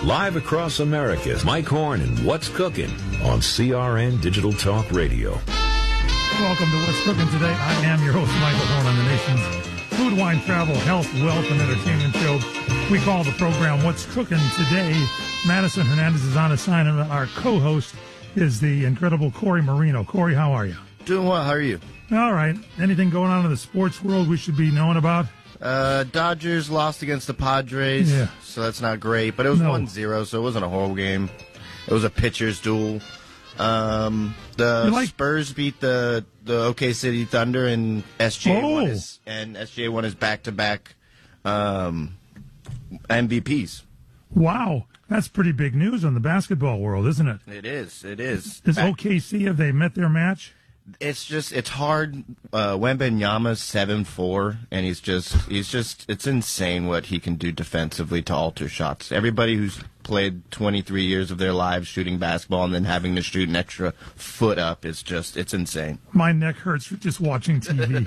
Live across America, Mike Horn and What's Cooking on CRN Digital Talk Radio. Welcome to What's Cooking today. I am your host, Michael Horn, on the nation's food, wine, travel, health, wealth, and entertainment show. We call the program What's Cooking Today. Madison Hernandez is on assignment. Our co-host is the incredible Corey Marino. Corey, how are you? Doing well. How are you? All right. Anything going on in the sports world we should be knowing about? Dodgers lost against the Padres, so that's not great. But it was 1-0, so it wasn't a horrible game. It was a pitcher's duel. Spurs beat the OK City Thunder, and SGA won his back-to-back MVPs. Wow. That's pretty big news in the basketball world, isn't it? It is. It is. Does OKC, have they met their match? It's hard. Wembanyama's 7'4", and it's insane what he can do defensively to alter shots. Everybody who's played 23 years of their lives shooting basketball and then having to shoot an extra foot up it's insane. My neck hurts just watching TV.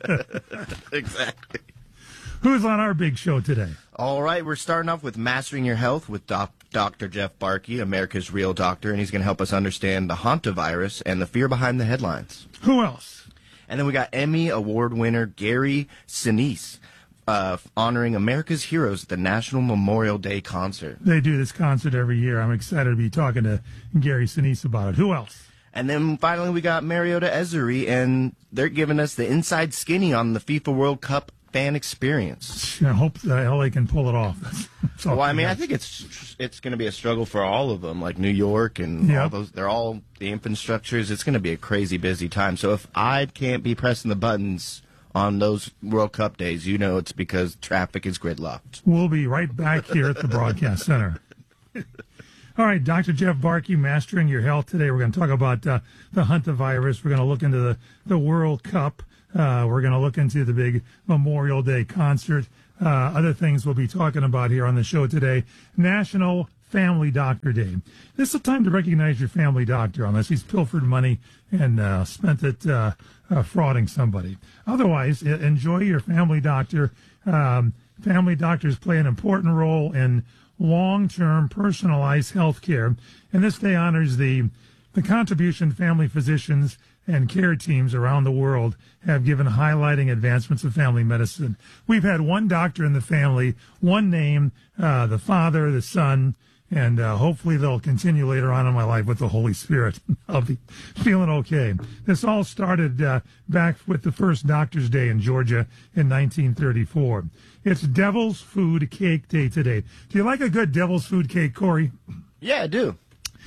Exactly. Who's on our big show today? All right, we're starting off with Mastering Your Health with Dr. Jeff Barkey, America's real doctor, and he's going to help us understand the hantavirus and the fear behind the headlines. Who else? And then we got Emmy Award winner Gary Sinise honoring America's heroes at the National Memorial Day concert. They do this concert every year. I'm excited to be talking to Gary Sinise about it. Who else? And then finally we got Mariota Ezeri, and they're giving us the inside skinny on the FIFA World Cup fan experience. I hope LA can pull it off. Well, I mean, I think it's going to be a struggle for all of them, like New York and all those. They're all the infrastructures. It's going to be a crazy busy time. So if I can't be pressing the buttons on those World Cup days, it's because traffic is gridlocked. We'll be right back here at the Broadcast Center. All right, Dr. Jeff Barkey, Mastering Your Health. Today we're going to talk about the hantavirus. We're going to look into the World Cup. We're going to look into the big Memorial Day concert. Other things we'll be talking about here on the show today. National Family Doctor Day. This is the time to recognize your family doctor, unless he's pilfered money and spent it frauding somebody. Otherwise, enjoy your family doctor. Family doctors play an important role in long-term personalized health care. And this day honors the contribution family physicians and care teams around the world have given, highlighting advancements of family medicine. We've had one doctor in the family, one name, the Father, the Son, and hopefully they'll continue later on in my life with the Holy Spirit. I'll be feeling okay. This all started back with the first Doctor's Day in Georgia in 1934. It's Devil's Food Cake Day today. Do you like a good Devil's Food Cake, Corey? Yeah, I do.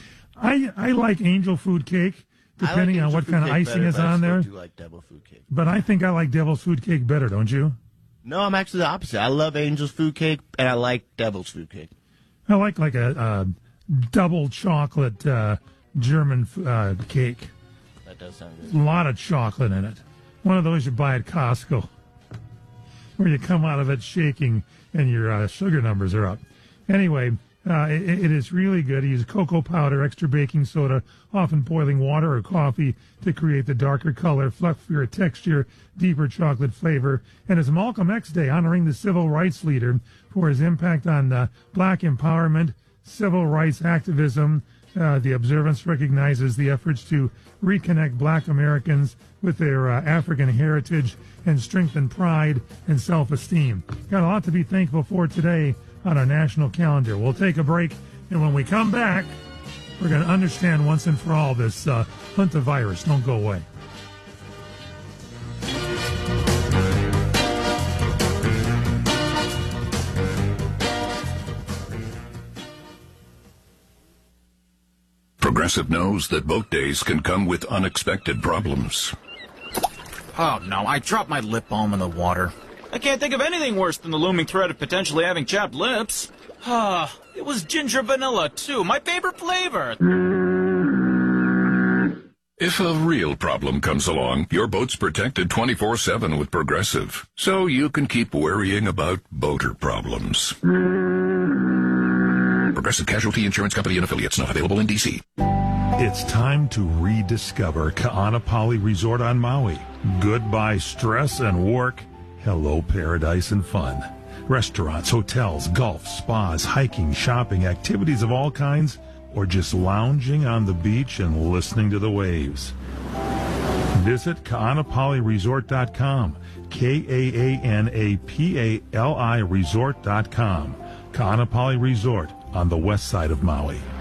I like angel food cake, depending on what kind of icing is on there. I do like devil food cake. But I think I like devil's food cake better, don't you? No, I'm actually the opposite. I love angel's food cake, and I like devil's food cake. I like a double chocolate German cake. That does sound good. A lot of chocolate in it. One of those you buy at Costco, where you come out of it shaking and your sugar numbers are up. Anyway, it is really good. I use cocoa powder, extra baking soda, often boiling water or coffee to create the darker color, fluffier texture, deeper chocolate flavor. And it's Malcolm X Day, honoring the civil rights leader for his impact on black empowerment, civil rights activism. The observance recognizes the efforts to reconnect black Americans with their African heritage and strengthen pride and self-esteem. Got a lot to be thankful for today on our national calendar. We'll take a break, and when we come back, we're going to understand once and for all this hantavirus. Don't go away. Progressive knows that boat days can come with unexpected problems. Oh, no, I dropped my lip balm in the water. I can't think of anything worse than the looming threat of potentially having chapped lips. It was ginger vanilla, too, my favorite flavor. If a real problem comes along, your boat's protected 24/7 with Progressive, so you can keep worrying about boater problems. Progressive Casualty Insurance Company and Affiliates, not available in D.C. It's time to rediscover Ka'anapali Resort on Maui. Goodbye stress and work. Hello, paradise and fun. Restaurants, hotels, golf, spas, hiking, shopping, activities of all kinds, or just lounging on the beach and listening to the waves. Visit Ka'anapaliResort.com, KAANAPALI Resort.com. Ka'anapali Resort on the west side of Maui.